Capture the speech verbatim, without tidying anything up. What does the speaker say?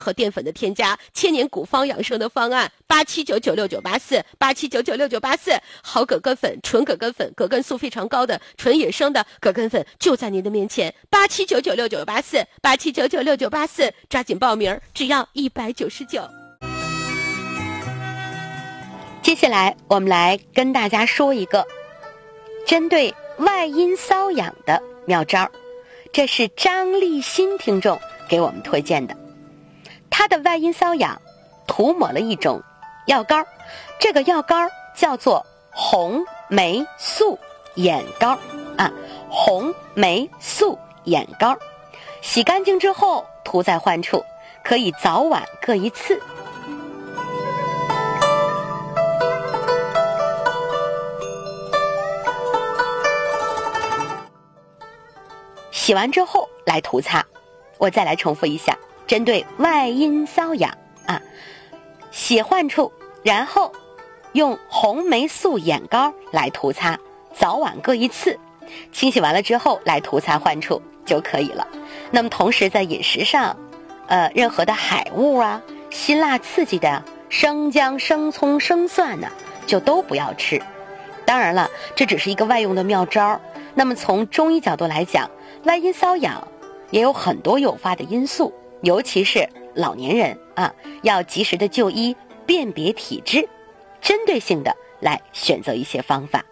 和淀粉的添加，千年古方养生的方案，八七九九六九八四，八七九九六九八四，好葛根粉，纯葛根粉，葛根素非常高的纯野生的葛根粉就在您的面前，八七九九六九八四，八七九九六九八四，抓紧报名，只要一百九十九。 接下来我们来跟大家说一个针对外阴瘙痒的妙招，这是张立新听众给我们推荐的。他的外阴瘙痒涂抹了一种药膏，这个药膏叫做红霉素眼膏啊，红霉素眼膏，洗干净之后涂在患处，可以早晚各一次。洗完之后来涂擦，我再来重复一下，针对外阴瘙痒啊，洗患处，然后用红霉素眼膏来涂擦，早晚各一次，清洗完了之后来涂擦患处就可以了。那么同时在饮食上，呃，任何的海物啊、辛辣刺激的生姜、生葱、生蒜呢，就都不要吃。当然了，这只是一个外用的妙招。那么从中医角度来讲，外阴瘙痒也有很多诱发的因素，尤其是老年人啊，要及时的就医，辨别体质，针对性的来选择一些方法。